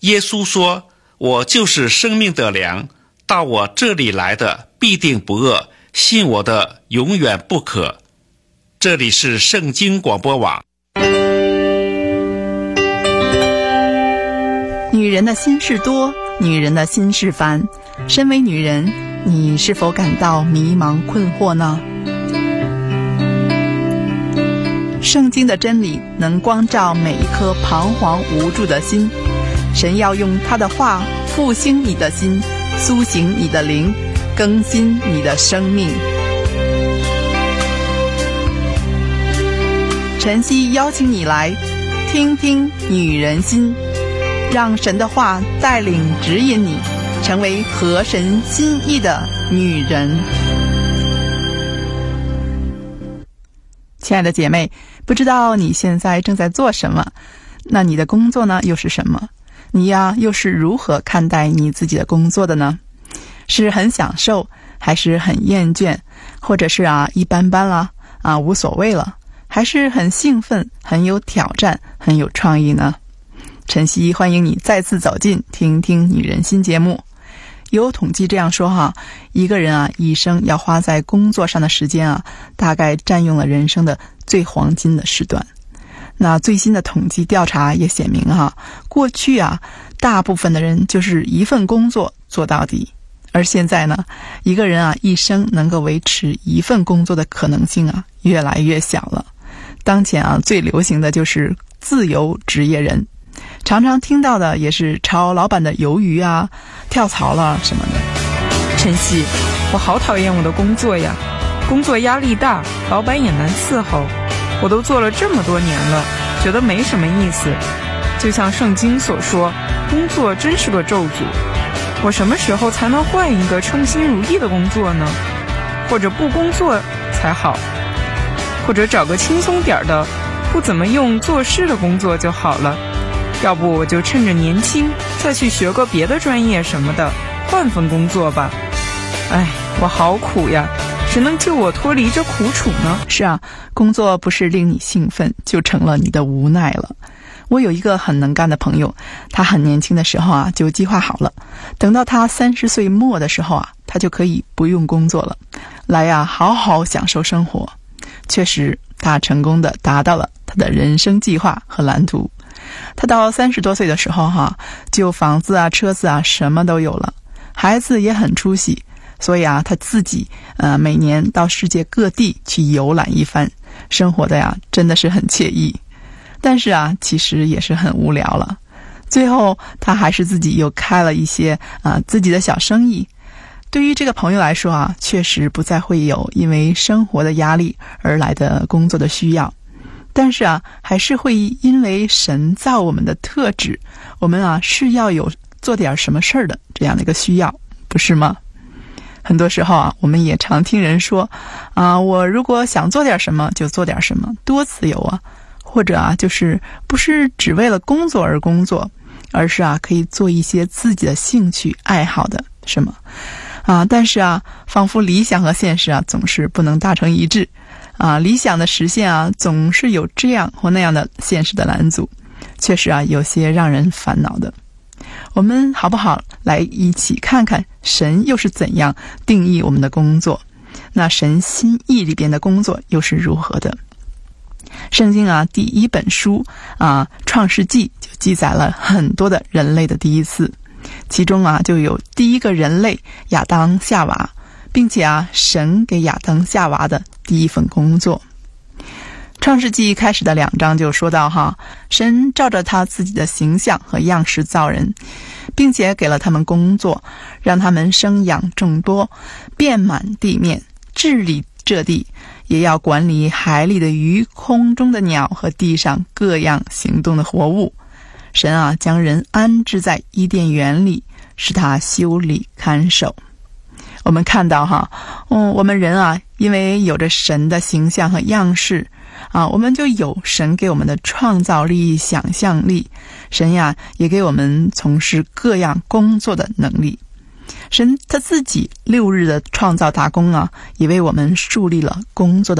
耶稣说，我就是生命的粮，到我这里来的必定不饿，信我的永远不渴。这里是圣经广播网。 女人的心事多，女人的心事烦。身为女人，你是否感到迷茫困惑呢？圣经的真理能光照每一颗彷徨无助的心，神要用他的话复兴你的心，苏醒你的灵，更新你的生命。晨曦邀请你来听听女人心，让神的话带领指引你，成为合神心意的女人。亲爱的姐妹，不知道你现在正在做什么？那你的工作呢又是什么？你呀又是如何看待你自己的工作的呢？是很享受，还是很厌倦，或者是一般般啦，无所谓了，还是很兴奋，很有挑战，很有创意呢？晨曦欢迎你再次走进听听女人心节目。有统计这样说一个人一生要花在工作上的时间大概占用了人生的最黄金的时段。那最新的统计调查也显明过去大部分的人就是一份工作做到底，而现在呢，一个人一生能够维持一份工作的可能性越来越小了。当前最流行的就是自由职业人，常常听到的也是炒老板的鱿鱼跳槽了什么的。 晨曦，我好讨厌我的工作呀，工作压力大，老板也难伺候，我都做了这么多年了，觉得没什么意思。就像圣经所说，工作真是个咒诅。我什么时候才能换一个称心如意的工作呢？或者不工作才好，或者找个轻松点的不怎么用做事的工作就好了。要不我就趁着年轻再去学个别的专业什么的，换份工作吧。我好苦呀，谁能救我脱离这苦楚呢？ 是工作不是令你兴奋，就成了你的无奈了。我有一个很能干的朋友，他很年轻的时候就计划好了，等到他30岁末的时候他就可以不用工作了，来好好享受生活。确实，他成功地达到了他的人生计划和蓝图。他到30多岁的时候就房子车子什么都有了，孩子也很出息，所以他自己每年到世界各地去游览一番，生活的真的是很惬意。但是其实也是很无聊了。最后他还是自己又开了一些自己的小生意。对于这个朋友来说确实不再会有因为生活的压力而来的工作的需要。但是还是会因为神造我们的特质，我们是要有做点什么事儿的这样的一个需要，不是吗？很多时候我们也常听人说我如果想做点什么就做点什么，多自由或者就是不是只为了工作而工作，而是可以做一些自己的兴趣爱好的什么但是仿佛理想和现实总是不能达成一致理想的实现总是有这样或那样的现实的拦阻，确实有些让人烦恼的。我们好不好来一起看看神又是怎样定义我们的工作，那神心意里边的工作又是如何的。圣经第一本书创世纪就记载了很多的人类的第一次，其中就有第一个人类亚当夏娃，并且神给亚当夏娃的第一份工作。创世纪开始的2章就说到神照着他自己的形象和样式造人，并且给了他们工作，让他们生养众多，遍满地面，治理这地，也要管理海里的鱼，空中的鸟和地上各样行动的活物。神将人安置在伊甸园里，使他修理看守。我们看到我们人因为有着神的形象和样式我们就有神给我们的创造力、想象力。神也给我们从事各样工作的能力。神他自己6日的创造大功也为我们树立了工作的